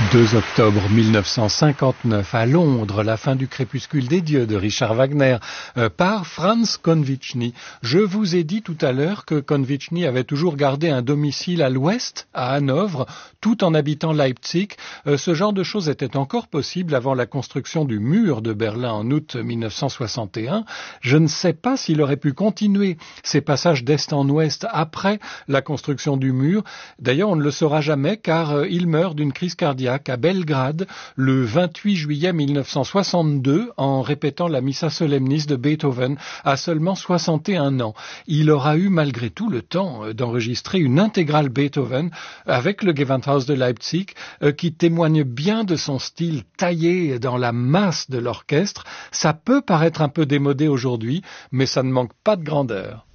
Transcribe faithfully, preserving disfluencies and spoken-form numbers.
deux octobre mille neuf cent cinquante-neuf, à Londres, la fin du crépuscule des dieux de Richard Wagner, euh, par Franz Konviczny. Je vous ai dit tout à l'heure que Konviczny avait toujours gardé un domicile à l'ouest, à Hanovre, tout en habitant Leipzig. Euh, ce genre de choses était encore possible avant la construction du mur de Berlin en août mille neuf cent soixante et un. Je ne sais pas s'il aurait pu continuer ces passages d'est en ouest après la construction du mur. D'ailleurs, on ne le saura jamais car euh, il meurt d'une crise cardiaque à Belgrade le vingt-huit juillet mille neuf cent soixante-deux en répétant la Missa Solemnis de Beethoven à seulement soixante et un ans. Il aura eu malgré tout le temps d'enregistrer une intégrale Beethoven avec le Gewandhaus de Leipzig euh, qui témoigne bien de son style taillé dans la masse de l'orchestre. Ça peut paraître un peu démodé aujourd'hui, mais ça ne manque pas de grandeur.